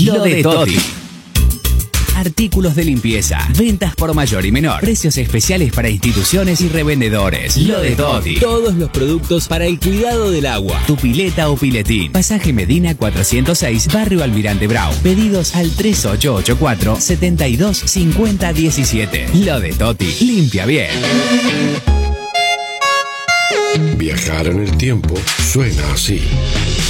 Lo de Toti. Artículos de limpieza, ventas por mayor y menor, precios especiales para instituciones y revendedores. Lo de Toti. Todos los productos para el cuidado del agua. Tu pileta o piletín. Pasaje Medina 406, Barrio Almirante Brown. Pedidos al 3884 725017. Lo de Toti. Limpia bien. Viajar en el tiempo suena así.